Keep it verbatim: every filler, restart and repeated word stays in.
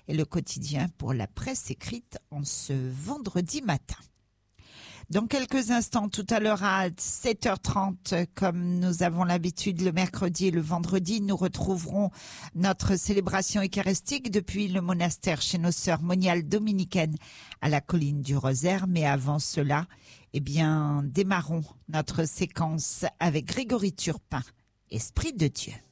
et le quotidien pour la presse écrite en ce vendredi matin. Dans quelques instants, tout à l'heure à sept heures trente, comme nous avons l'habitude le mercredi et le vendredi, nous retrouverons notre célébration eucharistique depuis le monastère chez nos sœurs moniales dominicaines à la colline du Rosaire. Mais avant cela, eh bien, démarrons notre séquence avec Grégory Turpin, Esprit de Dieu.